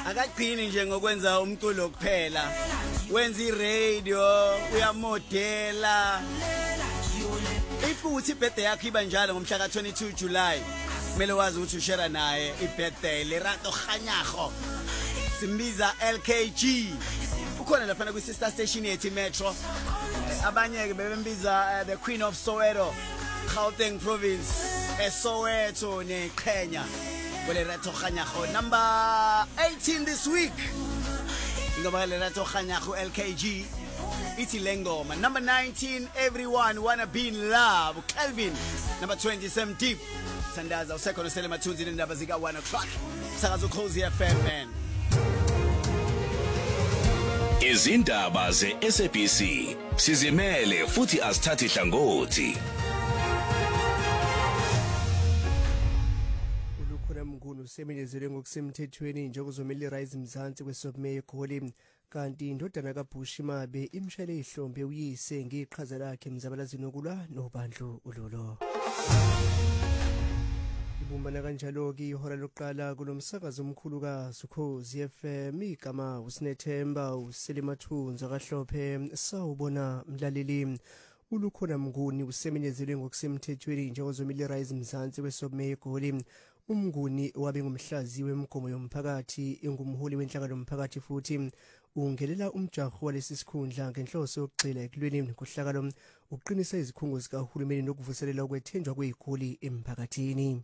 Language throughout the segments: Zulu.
akagcini nje ngokwenza umculo kuphela wenza iradio uyamodela ifuthi ibirthday yakhe iba njalo ngomhla ka-22 July kumele wazi ukuthi ushare naye ibirthday Lerato Kganyago simbiza LKG ukhona lapha ku sister station yethi Metro abanye ke bebembiza the Queen of Soweto Gauteng province eSoweto neQhenya Lerato Kganyago number 18 this week ngoba Lerato Kganyago LKG ithi lengoma number 19 everyone wanna be in love Calvin number 20 Sam Deep Sandaza usekhona sele mathunzi nendaba zika 1 o'clock sakazo Cozy FM man izindaba ze-SABC sizimele futhi asithathe ihlangothi ulukhona mngunu usemenyezelwe ngokusemthethweni njengozomela Rise Mzansi kweSobme eGoli kanti indodana kaBushimabe imshayele ihlombe uyise ngeqhaza lakhe Mzabalazini okulwa nobandlu ululo ibumbana kanjalo ke ihora lokuqala kulomsakazo omkhulu kaSukhozi FM igama uSinethemba uSelimathunza kaHlophe sawubona mlaleli ulukhona mnguni usemenyezelwe ngokusemthethweni njengozomela Rise Mzansi kweSobme eGoli umnguni wabe ngumhlazi wemgomo yomphakathi engumholi wenhlangano yomphakathi futhi ungelela umjaho walesi sikhundla ngenhloso yokugxila ekulweni nokuhlakalo uqinisa izikhungo zikahulumeni nokuvuselela ukwethenjwa kweziguli emphakathini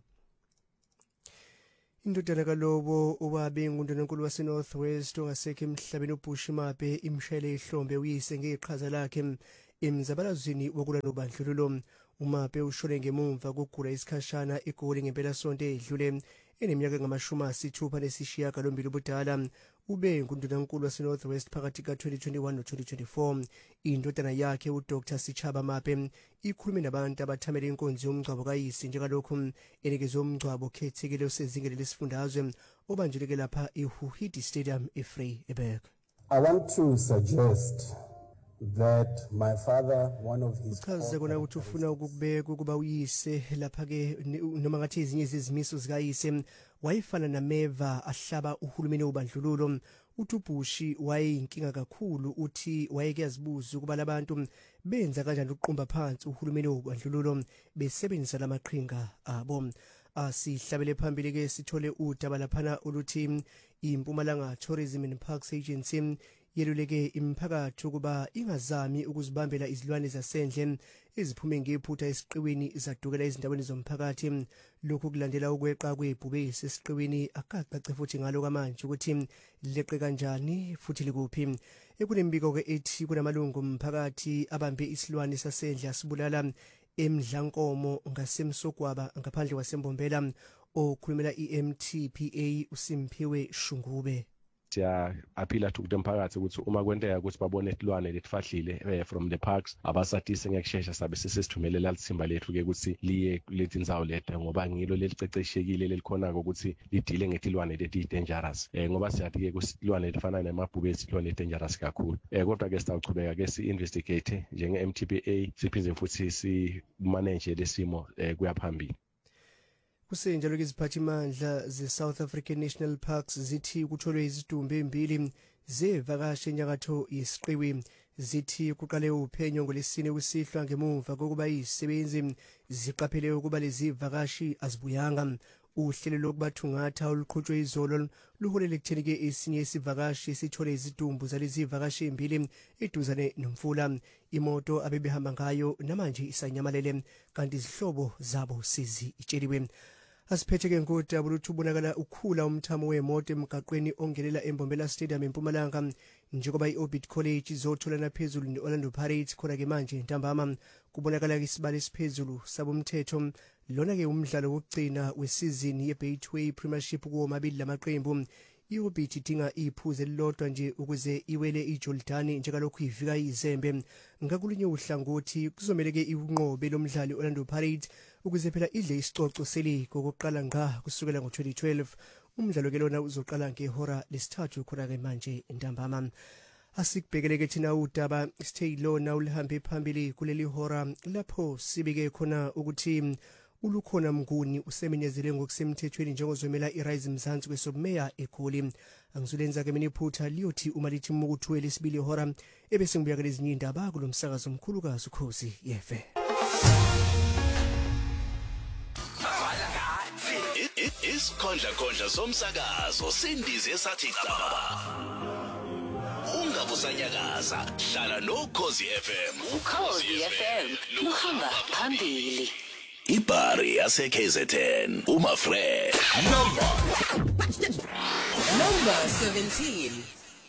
indodana kaLobo obabe nguNdunankulu waseNorthwest ongasekho emhlabeni uBushimabe imshayele ihlombe uyise ngeqhaza lakhe emzabalazweni wokulwa nobandlululo uMabe ushone ngemumva kokugula isikhashana eGoli ngempela sonto edlule eneminyaka ngama-60 ubudala ube nguNdunankulu waseNorthwest phakathi ka-2021 no-2024 indodana yakhe uDr Sichaba Mabe ikhulume nabantu abathamela inkonzo yomngcwabo kayise njengalokhu enikezwe umngcwabo okhethekile osezingeni lesifundazwe obanjeleke lapha eHuhidi Stadium eVryburg. I want to suggest that my father one of his chaza kona ukuthi ufuna ukubeka ukuba uyise lapha ke noma ngathi ezinye izimiso zikayise wayefana naMeva ahlaba uhulumeni wobandlululo uthi uBushi wayeyinkinga kakhulu uthi wayekuyazibuza ukuba labantu benza kanjani ukuqumba phansi uhulumeni wobandlululo besebenzisa lamaqhinga abo asihlabele phambili ke sithole udaba laphana oluthi iMpumalanga Tourism and Parks Agency yeluleke imiphakathi ukuba ingazami ukuzibambela izilwane zasendle eziphume ngephutha esiqiweni zadukela ezindaweni zomphakathi lokhu kulandela ukweqa kwebhubesi esiqiweni akacace futhi ngalo kwamanje ukuthi leqe kanjani futhi likuphi ekunembiko ke ethi kunamalungu omphakathi abambe isilwane sasendle asibulala eMdlankomo ngasemsogwaba ngaphandle kwasembombela okhulumela iMTPA uSimphiwe Shungube aphila ukuthi umphakathi ukuthi uma kwenteka ukuthi babone isilwane letifahlile from the parks abasatise ngekusheshsha sabe sesithumelela lithimba lethu ke ukuthi liye kulethi indzawo lethu ngoba ngilo leliceceshekile lelikhona ukuthi lidile ngetilwane leti dangerous ngoba siyathi ke kusilwane lefana nemabhubesi isilwane dangerous kakhulu kodwa ke sitawuchubeka ke si-investigate njenge MTPA siphinde futhi si manage lesimo kuyaphambili kusenjalo ke iziphathimandla ze-South African National Parks zithi kutholwe izidumbu embili zevakashe enyakatho yesiqiwi zithi kuqale uphenyo ngolesine kusihlwa ngemuva kokuba izisebenzi ziqaphele ukuba lezi vakashi azibuyanga uhlelo lokubathungatha oluqhutshwe izolo luholele ekutheni ke esinye isivakashi esithole izidumbu zalezi vakashi embili eduzane nomfula imoto abebehamba ngayo namanje isanyamalele kanti izihlobo zabo sizitsheliwe asiphethe ke ngodaba ukuthi ubonakala ukhula umthamo wemoto emgaqweni ongelela eMbombela Stadium eMpumalanga njengoba iOrbit College izotholana phezulu neOrlando Pirates khona ke manje ntambama kubonakala isibalo esiphezulu sabomthetho lona ke umdlalo wokugcina wesizini yeBaytway Premiership kuwomabili lamaqembu iOrbit idinga iphuzu elilodwa nje ukuze iwele iJordani njengalokhu ivika izembe ngakulunye uhlangothi kuzomela ke iwunqobe lomdlali Orlando Pirates ukuze phela idle isicoco seli kokuqala ngqa kusukela ngo2012 umdlalo ke lona uzoqala ngehora lesithathu khona ke manje ntambama asikubhekeleke thina udaba stay lona ulihambe phambili kuleli hora lapho sibike khona ukuthi uLukhona Mnguni usemenyezele ngokusemthethweni njengozwemela iRise Mzansi kwesobumeya eGoli. Angisulenza ke mina iphutha liyothi uma lithi mukuthu lesibili ihora ebese ngibuya lezinye indaba kulomsakazo omkhulukazi uKhosi FM. Isikhondla somsakazo sindize esathi caba. Ungabusanyakaza hlala noKhosi FM. uKhosi FM luhamba phambili. Ibari yase KZN uma fresh. Number 17.